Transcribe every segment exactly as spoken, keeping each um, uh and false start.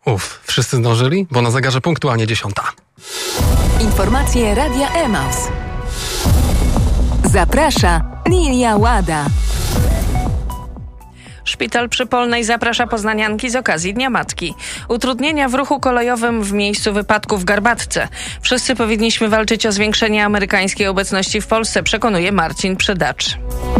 Uff, wszyscy zdążyli? Bo na zegarze punktualnie dziesiąta. Informacje Radia Emaus. Zaprasza Lilia Łada. Szpital przy Polnej zaprasza poznanianki z okazji Dnia Matki. Utrudnienia w ruchu kolejowym w miejscu wypadku w Garbatce. Wszyscy powinniśmy walczyć o zwiększenie amerykańskiej obecności w Polsce, przekonuje Marcin Przydacz.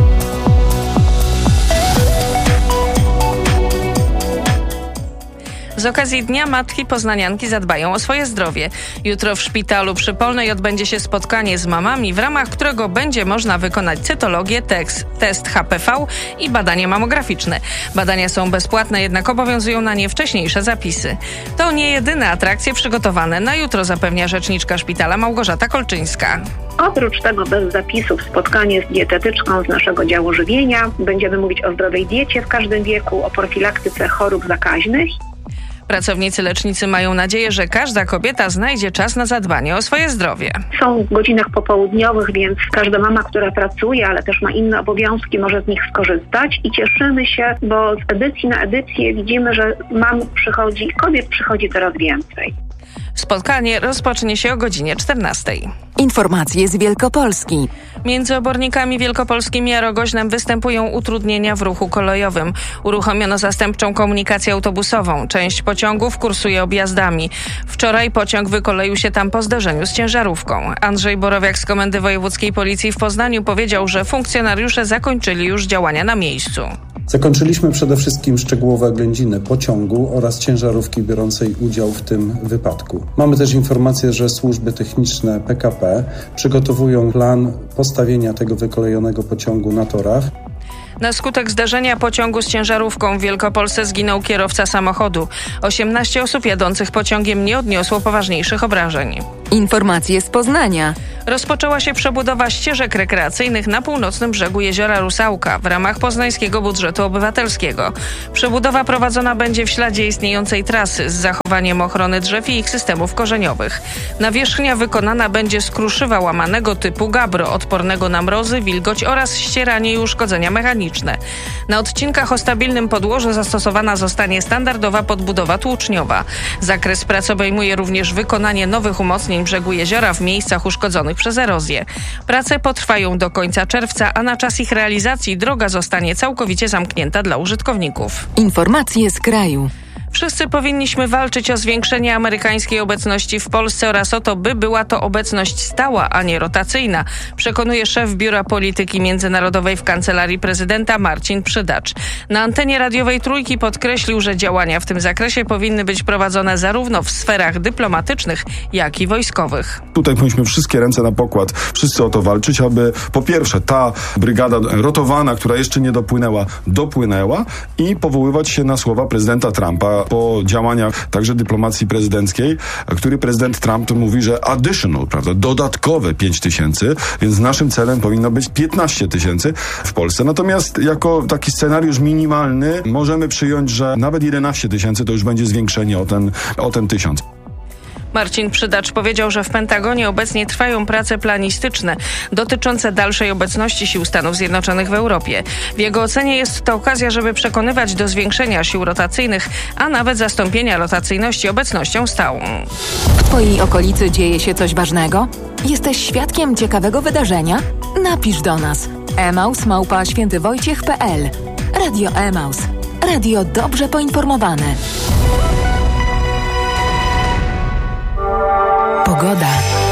Z okazji Dnia Matki poznanianki zadbają o swoje zdrowie. Jutro w szpitalu przy Polnej odbędzie się spotkanie z mamami, w ramach którego będzie można wykonać cytologię, tekst, test H P V i badanie mamograficzne. Badania są bezpłatne, jednak obowiązują na nie wcześniejsze zapisy. To nie jedyne atrakcje przygotowane na jutro, zapewnia rzeczniczka szpitala Małgorzata Kolczyńska. Oprócz tego bez zapisów spotkanie z dietetyczką z naszego działu żywienia. Będziemy mówić o zdrowej diecie w każdym wieku, o profilaktyce chorób zakaźnych. Pracownicy lecznicy mają nadzieję, że każda kobieta znajdzie czas na zadbanie o swoje zdrowie. Są w godzinach popołudniowych, więc każda mama, która pracuje, ale też ma inne obowiązki, może z nich skorzystać i cieszymy się, bo z edycji na edycję widzimy, że mam przychodzi, kobiet przychodzi coraz więcej. Spotkanie rozpocznie się o godzinie czternastej. Informacje z Wielkopolski. Między Obornikami Wielkopolskimi a Rogoźnem występują utrudnienia w ruchu kolejowym. Uruchomiono zastępczą komunikację autobusową. Część pociągów kursuje objazdami. Wczoraj pociąg wykoleił się tam po zderzeniu z ciężarówką. Andrzej Borowiak z Komendy Wojewódzkiej Policji w Poznaniu powiedział, że funkcjonariusze zakończyli już działania na miejscu. Zakończyliśmy przede wszystkim szczegółowe oględziny pociągu oraz ciężarówki biorącej udział w tym wypadku. Mamy też informację, że służby techniczne P K P przygotowują plan postawienia tego wykolejonego pociągu na torach. Na skutek zdarzenia pociągu z ciężarówką w Wielkopolsce zginął kierowca samochodu. osiemnaście osób jadących pociągiem nie odniosło poważniejszych obrażeń. Informacje z Poznania. Rozpoczęła się przebudowa ścieżek rekreacyjnych na północnym brzegu jeziora Rusałka w ramach poznańskiego budżetu obywatelskiego. Przebudowa prowadzona będzie w śladzie istniejącej trasy z zachowaniem ochrony drzew i ich systemów korzeniowych. Nawierzchnia wykonana będzie z kruszywa łamanego typu Gabro, odpornego na mrozy, wilgoć oraz ścieranie i uszkodzenia mechaniczne. Na odcinkach o stabilnym podłożu zastosowana zostanie standardowa podbudowa tłuczniowa. Zakres prac obejmuje również wykonanie nowych umocnień brzegu jeziora w miejscach uszkodzonych przez erozję. Prace potrwają do końca czerwca, a na czas ich realizacji droga zostanie całkowicie zamknięta dla użytkowników. Informacje z kraju. Wszyscy powinniśmy walczyć o zwiększenie amerykańskiej obecności w Polsce oraz o to, by była to obecność stała, a nie rotacyjna, przekonuje szef Biura Polityki Międzynarodowej w Kancelarii Prezydenta Marcin Przydacz. Na antenie radiowej Trójki podkreślił, że działania w tym zakresie powinny być prowadzone zarówno w sferach dyplomatycznych, jak i wojskowych. Tutaj powinniśmy wszystkie ręce na pokład, wszyscy o to walczyć, aby po pierwsze ta brygada rotowana, która jeszcze nie dopłynęła, dopłynęła i powoływać się na słowa prezydenta Trumpa po działaniach także dyplomacji prezydenckiej, który prezydent Trump mówi, że additional, prawda, dodatkowe pięć tysięcy, więc naszym celem powinno być piętnaście tysięcy w Polsce. Natomiast jako taki scenariusz minimalny możemy przyjąć, że nawet jedenaście tysięcy to już będzie zwiększenie o ten, o ten tysiąc. Marcin Przydacz powiedział, że w Pentagonie obecnie trwają prace planistyczne dotyczące dalszej obecności sił Stanów Zjednoczonych w Europie. W jego ocenie jest to okazja, żeby przekonywać do zwiększenia sił rotacyjnych, a nawet zastąpienia rotacyjności obecnością stałą. W Twojej okolicy dzieje się coś ważnego? Jesteś świadkiem ciekawego wydarzenia? Napisz do nas. emaus małpa świętywojciech kropka pe el. Radio Emaus. Radio dobrze poinformowane. Pogoda.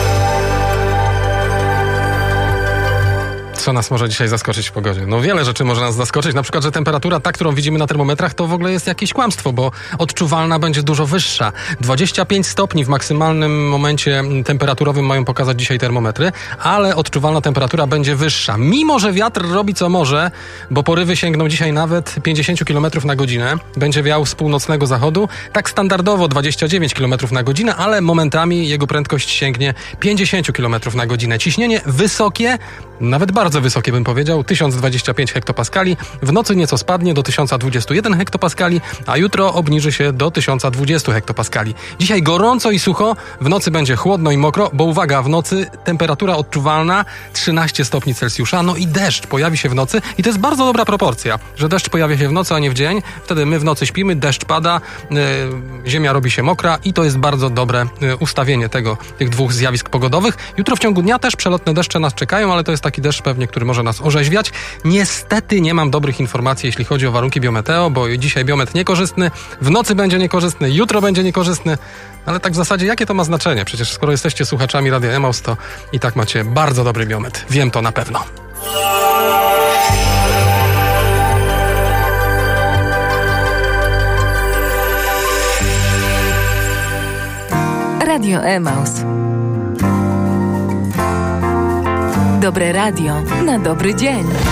Co nas może dzisiaj zaskoczyć w pogodzie? No wiele rzeczy może nas zaskoczyć, na przykład, że temperatura ta, którą widzimy na termometrach, to w ogóle jest jakieś kłamstwo, bo odczuwalna będzie dużo wyższa. dwadzieścia pięć stopni w maksymalnym momencie temperaturowym mają pokazać dzisiaj termometry, ale odczuwalna temperatura będzie wyższa. Mimo że wiatr robi co może, bo porywy sięgną dzisiaj nawet pięćdziesiąt kilometrów na godzinę. Będzie wiał z północnego zachodu, tak standardowo dwadzieścia dziewięć kilometrów na godzinę, ale momentami jego prędkość sięgnie pięćdziesiąt kilometrów na godzinę. Ciśnienie wysokie, nawet bardzo bardzo wysokie bym powiedział, tysiąc dwadzieścia pięć hektopaskali. W nocy nieco spadnie do tysiąc dwadzieścia jeden hektopaskali, a jutro obniży się do tysiąc dwadzieścia hektopaskali. Dzisiaj gorąco i sucho, w nocy będzie chłodno i mokro, bo uwaga, w nocy temperatura odczuwalna trzynaście stopni Celsjusza, no i deszcz pojawi się w nocy i to jest bardzo dobra proporcja, że deszcz pojawia się w nocy, a nie w dzień. Wtedy my w nocy śpimy, deszcz pada, yy, ziemia robi się mokra i to jest bardzo dobre yy, ustawienie tego, tych dwóch zjawisk pogodowych. Jutro w ciągu dnia też przelotne deszcze nas czekają, ale to jest taki deszcz pewnie, który może nas orzeźwiać. Niestety nie mam dobrych informacji, jeśli chodzi o warunki biometeo, bo dzisiaj biometr niekorzystny, w nocy będzie niekorzystny, jutro będzie niekorzystny, ale tak w zasadzie jakie to ma znaczenie? Przecież skoro jesteście słuchaczami Radia Emaus, to i tak macie bardzo dobry biometr. Wiem to na pewno. Radio Emaus. Dobre radio na dobry dzień.